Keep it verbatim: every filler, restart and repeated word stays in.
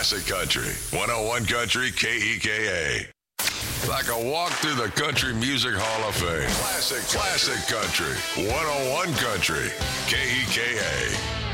Classic Country, one oh one Country K E K A. Like a walk through the Country Music Hall of Fame. Classic, classic country, one oh one Country K E K A.